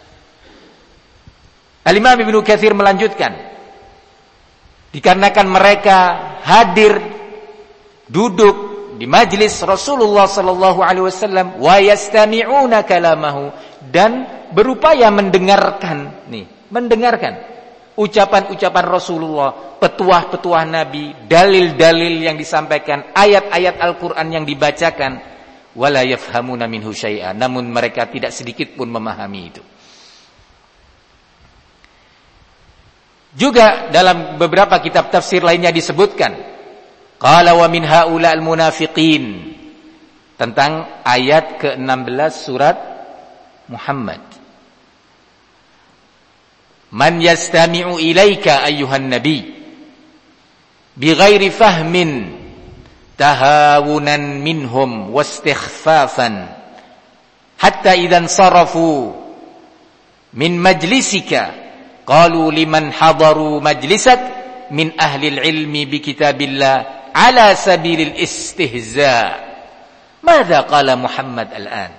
Al-Imam Ibnu Katsir melanjutkan, dikarenakan mereka hadir duduk di majlis Rasulullah sallallahu alaihi wasallam wa yastami'una kalamahu, dan berupaya mendengarkan ucapan-ucapan Rasulullah, petuah-petuah Nabi, dalil-dalil yang disampaikan, ayat-ayat Al-Qur'an yang dibacakan, wala yafhamuna minhu syai'a, namun mereka tidak sedikit pun memahami itu. Juga dalam beberapa kitab tafsir lainnya disebutkan, qala wa min haula al-munafiqin, tentang ayat ke-16 surat Muhammad. Man yastami'u ilaika ayyuhan nabi bighairi fahmin tahawunan minhum wastighfafan hatta idzan sarafu min majlisika qalu liman hadaru majlisak min ahli ilmi bi kitabillah ala sabilil istihza. Madza qala Muhammad al-an?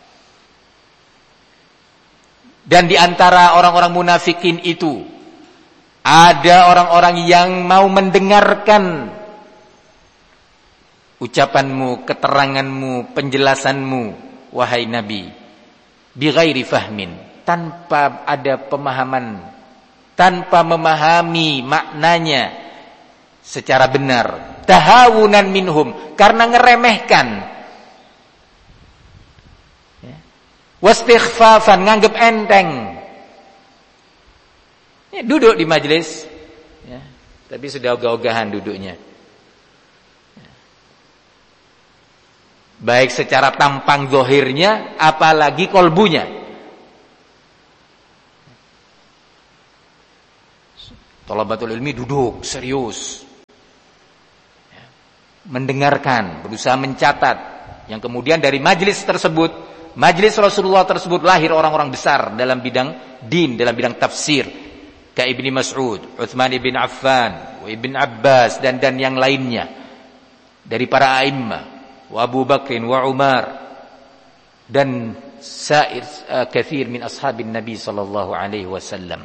Dan di antara orang-orang munafikin itu ada orang-orang yang mau mendengarkan ucapanmu, keteranganmu, penjelasanmu, wahai Nabi, bighairi fahmin, tanpa ada pemahaman, tanpa memahami maknanya secara benar, tahawunan minhum, karena ngeremehkan, wastighfafan, nganggep enteng. Ya, duduk di majelis, ya, tapi sudah ogah-ogahan duduknya, ya. Baik secara tampang zahirnya, apalagi kolbunya. Thalabatul ilmi duduk serius, mendengarkan, berusaha mencatat, yang kemudian dari majlis tersebut, majlis Rasulullah tersebut lahir orang-orang besar dalam bidang din, dalam bidang tafsir, kayak Ibnu Mas'ud, Utsman bin Affan, Ibn Abbas dan yang lainnya dari para a'immah, wa Abu Bakr wa Umar dan sair kathir min ashabin Nabi sallallahu alaihi wasallam.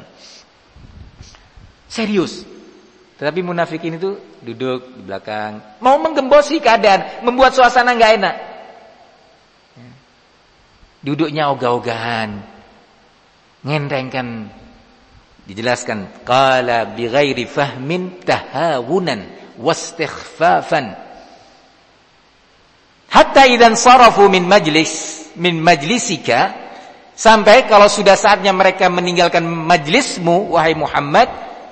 Serius. Tetapi munafikin itu duduk di belakang, mau menggembosi keadaan, membuat suasana enggak enak. Duduknya ogah-ogahan, ngentengkan. Dijelaskan, qala bighairi fahmin tahawunan wastighfafan. Hatta idzan sarafu min majlisika, sampai kalau sudah saatnya mereka meninggalkan majlismu wahai Muhammad,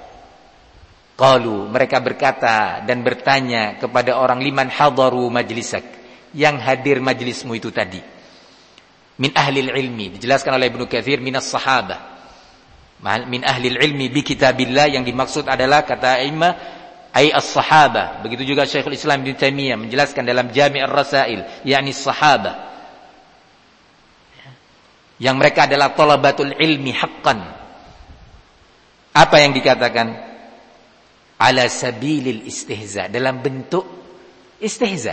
qalu, mereka berkata dan bertanya kepada orang liman hadaru majlisak, yang hadir majlismu itu tadi. Min ahlil ilmi, dijelaskan oleh Ibnu Katsir, minas sahabah. Min ahlil ilmi bi kitabillah, yang dimaksud adalah kata imam ay as-sahabah. Begitu juga Syekhul Islam Ibnu Taimiyah menjelaskan dalam Jami' ar-Rasail, yakni sahabah, yang mereka adalah thalabatul ilmi haqqan. Apa yang dikatakan? Ala sabilil istihza, dalam bentuk istihza,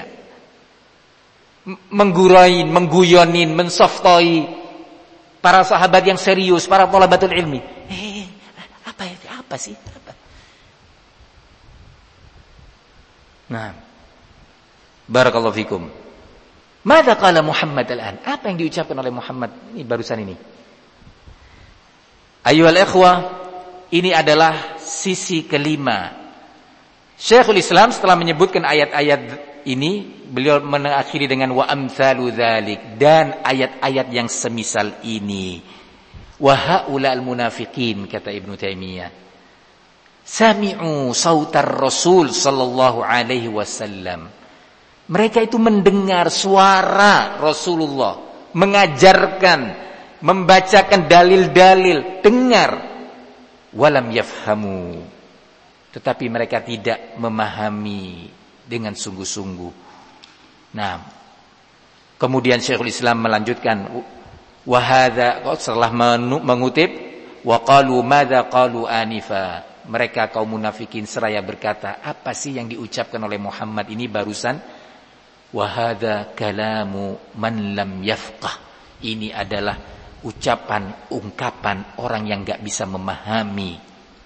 menggurain, mengguyonin, mensoftoi para sahabat yang serius, para thalabatul ilmi. Apa sih? Apa? Nah, barakallahu fikum. Madza qala Muhammad al-an? Apa yang diucapkan oleh Muhammad ini barusan ini? Ayyuhal ikhwah, ini adalah sisi kelima. Syekhul Islam setelah menyebutkan ayat-ayat ini, beliau mengakhiri dengan wa amsalu dzalik, dan ayat-ayat yang semisal ini. Wa haula'al munafiqin, kata Ibnu Taimiyah, sami'u sautar Rasul sallallahu alaihi wasallam. Mereka itu mendengar suara Rasulullah mengajarkan, membacakan dalil-dalil, dengar. Walam yafhamu, tetapi mereka tidak memahami dengan sungguh-sungguh. Nah, kemudian Syekhul Islam melanjutkan, wa hadza, setelah mengutip, wa qalu madza qalu anifa. Mereka kaum munafikin seraya berkata, apa sih yang diucapkan oleh Muhammad ini barusan? Wa hadza kalamu man lam yafqah. Ini adalah ucapan, ungkapan orang yang enggak bisa memahami.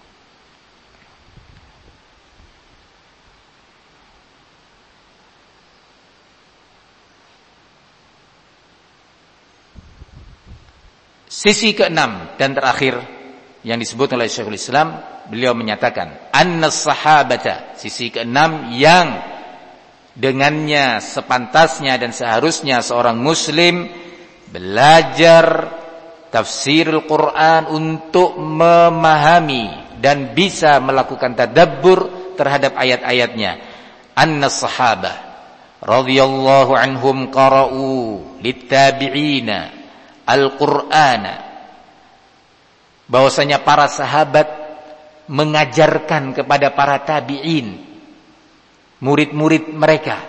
Sisi keenam dan terakhir yang disebut oleh Syekhul Islam, beliau menyatakan annas sahabata, sisi keenam yang dengannya sepantasnya dan seharusnya seorang muslim belajar tafsirul Quran untuk memahami dan bisa melakukan tadabbur terhadap ayat-ayatnya. Annas sahabah radhiyallahu anhum qara'u littabi'ina Al-Qur'ana, bahwasanya para sahabat mengajarkan kepada para tabi'in, murid-murid mereka,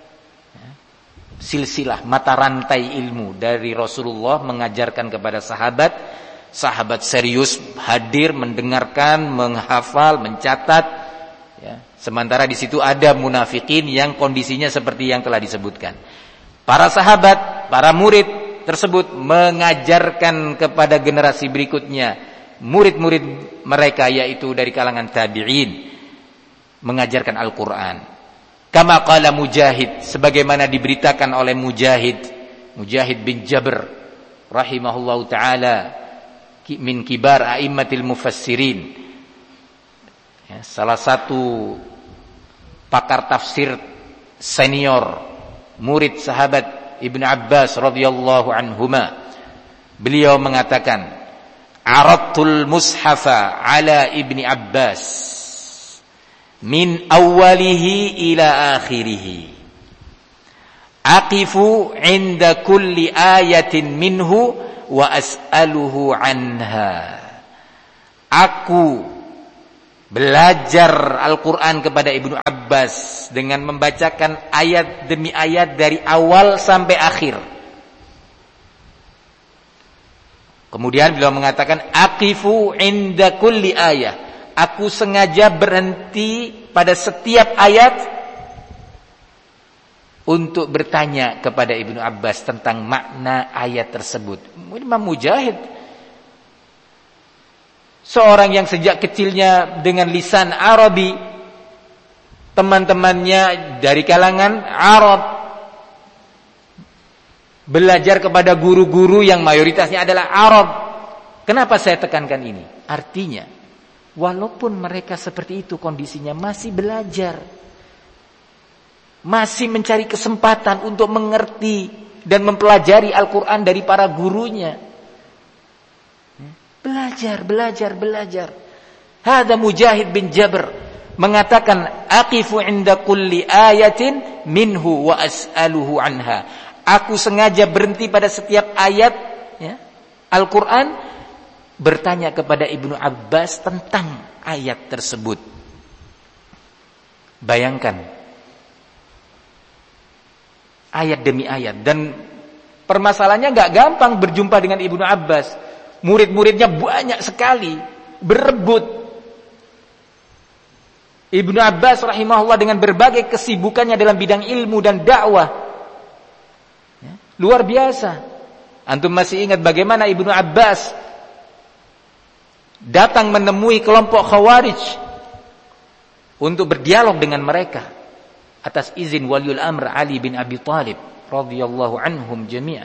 silsilah mata rantai ilmu dari Rasulullah mengajarkan kepada sahabat. Sahabat serius hadir mendengarkan, menghafal, mencatat, ya. Sementara di situ ada munafikin yang kondisinya seperti yang telah disebutkan. Para sahabat, para murid tersebut mengajarkan kepada generasi berikutnya, murid-murid mereka yaitu dari kalangan tabi'in, mengajarkan Al-Quran. Kama qala Mujahid, sebagaimana diberitakan oleh Mujahid bin Jabr rahimahullahu ta'ala, min kibar a'immatil mufassirin, ya, salah satu pakar tafsir senior, murid sahabat Ibnu Abbas radhiyallahu anhuma. Beliau mengatakan, aradtul mushafa ala Ibni Abbas min awwalihi ila akhirih, aqifu inda kulli ayatin minhu wa as'aluhu anha. Aku belajar Al-Quran kepada Ibnu Abbas dengan membacakan ayat demi ayat dari awal sampai akhir. Kemudian beliau mengatakan, aqifu inda kulli ayah. Aku sengaja berhenti pada setiap ayat untuk bertanya kepada Ibnu Abbas tentang makna ayat tersebut. Imam Mujahid, seorang yang sejak kecilnya dengan lisan Arabi, teman-temannya dari kalangan Arab, belajar kepada guru-guru yang mayoritasnya adalah Arab. Kenapa saya tekankan ini? Artinya, walaupun mereka seperti itu kondisinya, masih belajar, masih mencari kesempatan untuk mengerti dan mempelajari Al-Quran dari para gurunya. Belajar. Hada Mujahid bin Jabr mengatakan, aqifu inda kulli ayatin minhu wa as'aluhu anha. Aku sengaja berhenti pada setiap ayat Al-Quran, bertanya kepada Ibnu Abbas tentang ayat tersebut. Bayangkan, ayat demi ayat. Dan permasalahannya gak gampang berjumpa dengan Ibnu Abbas. Murid-muridnya banyak sekali, berebut. Ibnu Abbas rahimahullah dengan berbagai kesibukannya dalam bidang ilmu dan dakwah, luar biasa. Antum masih ingat bagaimana Ibnu Abbas datang menemui kelompok Khawarij untuk berdialog dengan mereka atas izin waliul amr Ali bin Abi Thalib radhiyallahu anhum jami'an.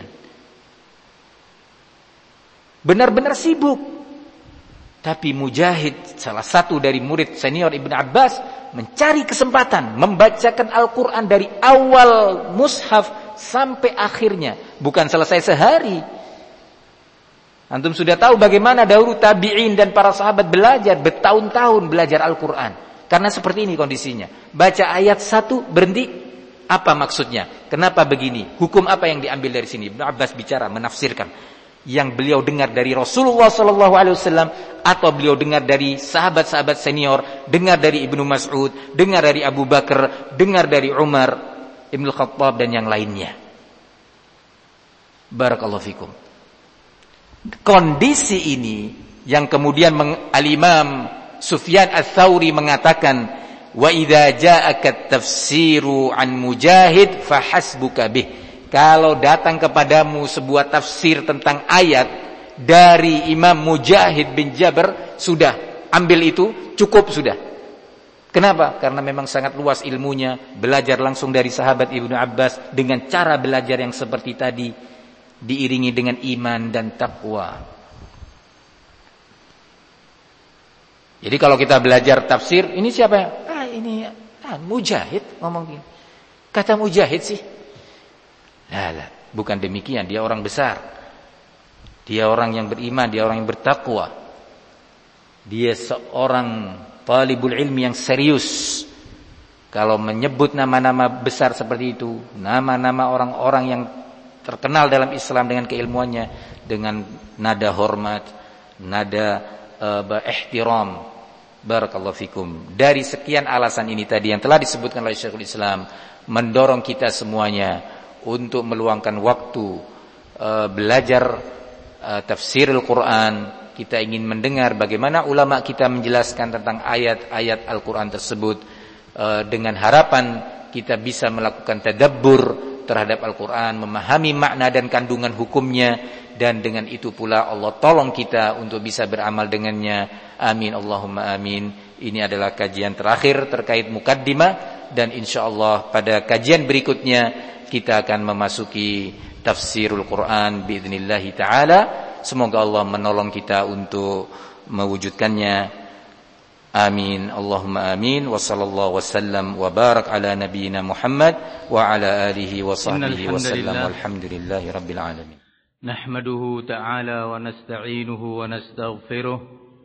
Benar-benar sibuk. Tapi Mujahid, salah satu dari murid senior Ibnu Abbas, mencari kesempatan membacakan Al-Quran dari awal mushaf sampai akhirnya. Bukan selesai sehari. Antum sudah tahu bagaimana dahulu tabi'in dan para sahabat belajar, bertahun-tahun belajar Al-Quran. Karena seperti ini kondisinya. Baca ayat 1, berhenti. Apa maksudnya? Kenapa begini? Hukum apa yang diambil dari sini? Ibnu Abbas bicara, menafsirkan yang beliau dengar dari Rasulullah SAW, atau beliau dengar dari sahabat-sahabat senior, dengar dari Ibnu Mas'ud, dengar dari Abu Bakar, dengar dari Umar Ibnu Khattab dan yang lainnya. Barakallahu fikum. Kondisi ini yang kemudian Al-Imam Sufyan Ats-Tsauri mengatakan, wa idza ja'aka tafsiru an Mujahid fahasbuka bih. Kalau datang kepadamu sebuah tafsir tentang ayat dari Imam Mujahid bin Jabr, sudah, ambil itu, cukup sudah. Kenapa? Karena memang sangat luas ilmunya, belajar langsung dari sahabat Ibnu Abbas dengan cara belajar yang seperti tadi, diiringi dengan iman dan takwa. Jadi kalau kita belajar tafsir, ini siapa ya? Mujahid ngomong gini. Kata Mujahid sih. Lah, bukan demikian. Dia orang besar. Dia orang yang beriman, dia orang yang bertakwa. Dia seorang talibul ilmi yang serius. Kalau menyebut nama-nama besar seperti itu, nama-nama orang-orang yang terkenal dalam Islam dengan keilmuannya, dengan nada hormat, nada ihtiram. Barakallahu fikum. Dari sekian alasan ini tadi yang telah disebutkan oleh Syekhul Islam, mendorong kita semuanya untuk meluangkan waktu belajar tafsir Al-Quran. Kita ingin mendengar bagaimana ulama kita menjelaskan tentang ayat-ayat Al-Quran tersebut, dengan harapan kita bisa melakukan tadabbur terhadap Al-Quran, memahami makna dan kandungan hukumnya, dan dengan itu pula Allah tolong kita untuk bisa beramal dengannya. Amin Allahumma amin. Ini adalah kajian terakhir terkait mukaddimah, dan insyaallah pada kajian berikutnya kita akan memasuki tafsirul Quran biidznillah ta'ala. Semoga Allah menolong kita untuk mewujudkannya. Amin Allahumma amin. Wa sallallahu wasallam wa barak ala nabiyyina Muhammad wa ala alihi wa sahbihi wasallam. Walhamdulillahi rabbil alamin. Nahmaduhu ta'ala wa nasta'inuhu wa nastaghfiruh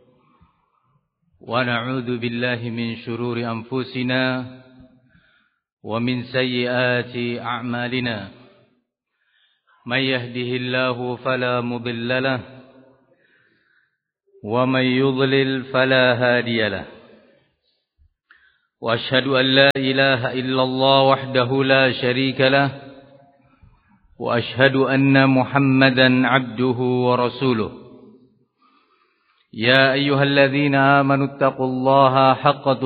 wa na'udzu billahi min shururi anfusina ومن سيئات أعمالنا من يهده الله فلا مضل له ومن يضلل فلا هادي له وأشهد أن لا إله إلا الله وحده لا شريك له وأشهد أن محمدا عبده ورسوله يا أيها الذين آمنوا اتقوا الله حق